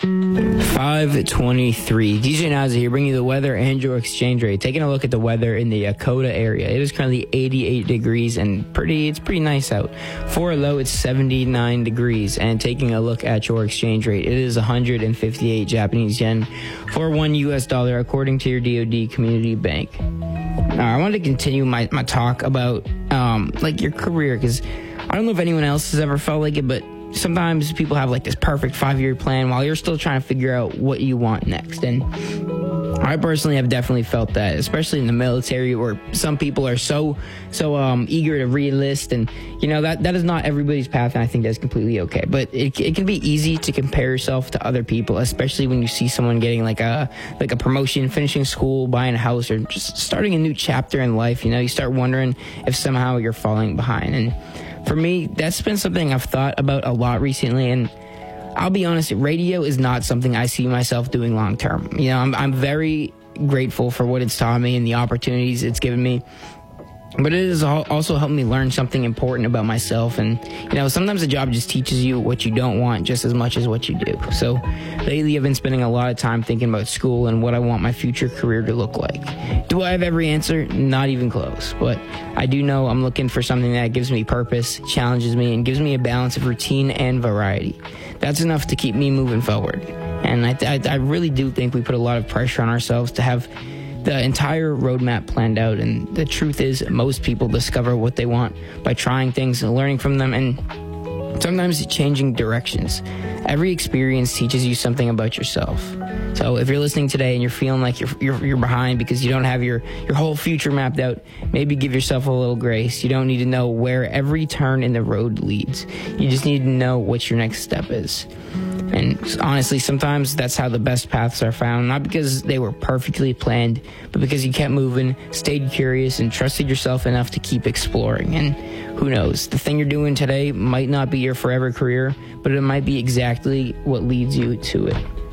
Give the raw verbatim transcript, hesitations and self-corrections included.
five twenty-three. D J Naza here, bringing you the weather and your exchange rate. Taking a look at the weather in the Dakota area. It is currently eighty-eight degrees and pretty. It's pretty nice out. For a low, it's seventy-nine degrees. And taking a look at your exchange rate, it is one hundred fifty-eight Japanese yen for one U S dollar, according to your D O D Community Bank. Now, I wanted to continue my, my talk about um, like your career, because I don't know if anyone else has ever felt like it, but sometimes people have like this perfect five-year plan while you're still trying to figure out what you want next. And I personally have definitely felt that, especially in the military, where some people are so so um, eager to re-enlist, and you know that that is not everybody's path, and I think that's completely okay. But it, it can be easy to compare yourself to other people, especially when you see someone getting like a like a promotion, finishing school, buying a house, or just starting a new chapter in life. You know, you start wondering if somehow you're falling behind. And for me, that's been something I've thought about a lot recently, and I'll be honest, radio is not something I see myself doing long term. You know, I'm, I'm very grateful for what it's taught me and the opportunities it's given me, but it has also helped me learn something important about myself. And, you know, sometimes a job just teaches you what you don't want just as much as what you do. So lately I've been spending a lot of time thinking about school and what I want my future career to look like. Do I have every answer? Not even close. But I do know I'm looking for something that gives me purpose, challenges me, and gives me a balance of routine and variety. That's enough to keep me moving forward. And I, I, I really do think we put a lot of pressure on ourselves to have the entire roadmap planned out, and the truth is most people discover what they want by trying things and learning from them, and sometimes changing directions. Every experience teaches you something about yourself. So if you're listening today and you're feeling like you're you're, you're behind because you don't have your, your whole future mapped out, maybe give yourself a little grace. You don't need to know where every turn in the road leads. You just need to know what your next step is. And honestly, sometimes that's how the best paths are found, not because they were perfectly planned, but because you kept moving, stayed curious, and trusted yourself enough to keep exploring. And who knows, the thing you're doing today might not be your forever career, but it might be exactly what leads you to it.